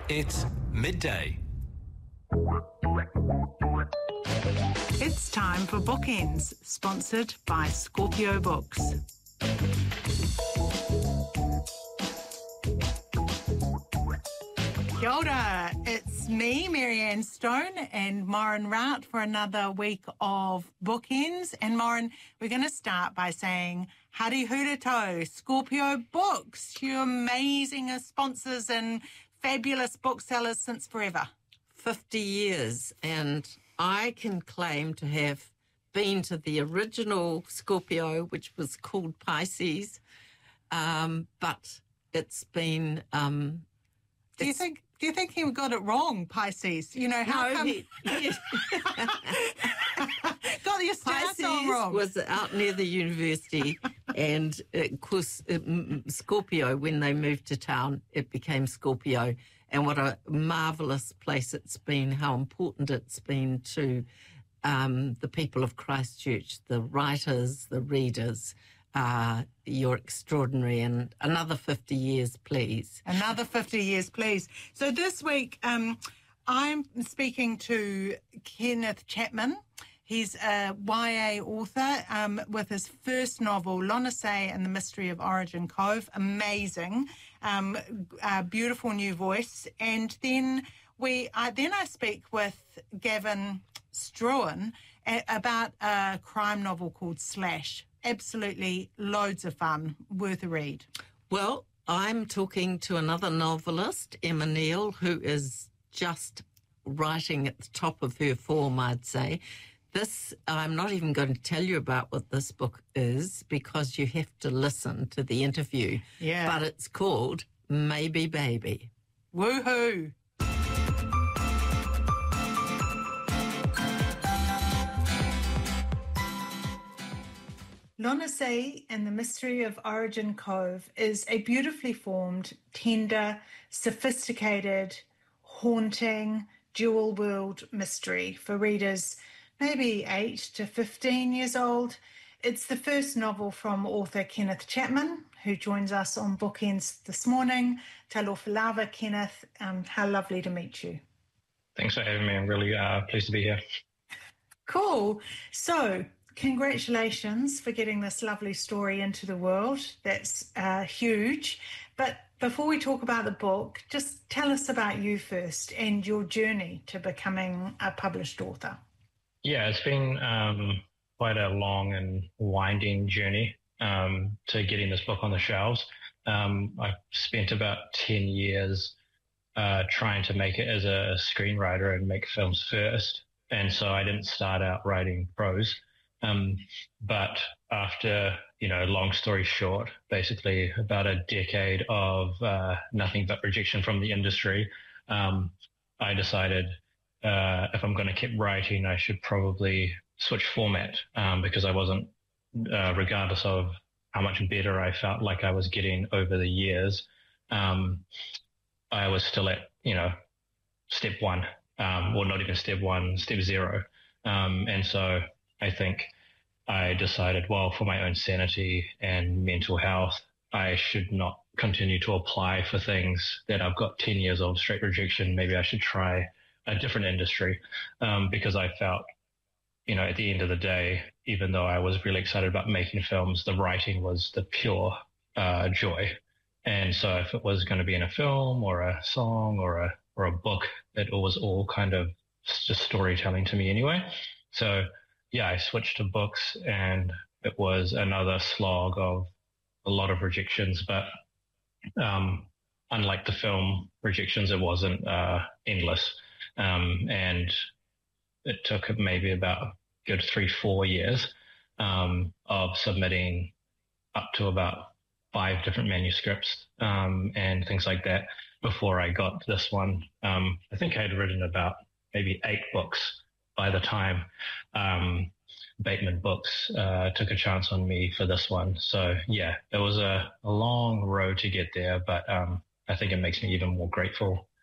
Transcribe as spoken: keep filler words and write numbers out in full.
It's midday. It's time for Bookends, sponsored by Scorpio Books. Kia ora, it's me, Marianne Stone, and Maureen Rout for another week of Bookends. And Maureen, we're going to start by saying Hari Hurato, Scorpio Books, you amazing sponsors and fabulous booksellers since forever. fifty years, and I can claim to have been to the original Scorpio, which was called Pisces, um, but it's been... Um, do you it's, think Do you think he got it wrong, Pisces? You know, how no, come... He, he, got your stars all wrong. Was out near the university, and of course, it, Scorpio, when they moved to town, it became Scorpio. And what a marvellous place it's been, how important it's been to um, the people of Christchurch, the writers, the readers. Uh, you're extraordinary. And another fifty years, please. Another fifty years, please. So this week, um, I'm speaking to Kenneth Chapman. He's a Y A author um, with his first novel, Lona Say and the Mystery of Origin Cove. Amazing, um, a beautiful new voice. And then we, I, then I speak with Gavin Struan a, about a crime novel called Slash. Absolutely loads of fun, worth a read. Well, I'm talking to another novelist, Emma Neal, who is just writing at the top of her form, I'd say. This, I'm not even going to tell you about what this book is because you have to listen to the interview. Yeah. But it's called Maybe Baby. Woohoo! Lona Say and the Mystery of Origin Cove is a beautifully formed, tender, sophisticated, haunting, dual-world mystery for readers maybe eight to fifteen years old. It's the first novel from author Kenneth Chapman, who joins us on Bookends this morning. Talofa lava, Kenneth. Um, how lovely to meet you. Thanks for having me. I'm really uh, pleased to be here. Cool. So, congratulations for getting this lovely story into the world. That's uh, huge. But before we talk about the book, just tell us about you first and your journey to becoming a published author. Yeah, it's been um, quite a long and winding journey um, to getting this book on the shelves. Um, I spent about ten years uh, trying to make it as a screenwriter and make films first. And so I didn't start out writing prose. Um, but after, you know, long story short, basically about a decade of uh, nothing but rejection from the industry, um, I decided uh, if I'm going to keep writing, I should probably switch format um, because I wasn't, uh, regardless of how much better I felt like I was getting over the years, um, I was still at, you know, step one, um, or not even step one, step zero. Um, and so I think I decided, well, for my own sanity and mental health, I should not continue to apply for things that I've got ten years of straight rejection. Maybe I should try a different industry um, because I felt, you know, at the end of the day, even though I was really excited about making films, the writing was the pure uh, joy. And so if it was going to be in a film or a song or a or a book, it was all kind of just storytelling to me anyway. So yeah, I switched to books and it was another slog of a lot of rejections, but um, unlike the film rejections, it wasn't uh, endless. Um, and it took maybe about a good three, four years um, of submitting up to about five different manuscripts um, and things like that before I got this one. Um, I think I had written about maybe eight books by the time um, Bateman Books uh, took a chance on me for this one. So, yeah, it was a, a long road to get there, but um, I think it makes me even more grateful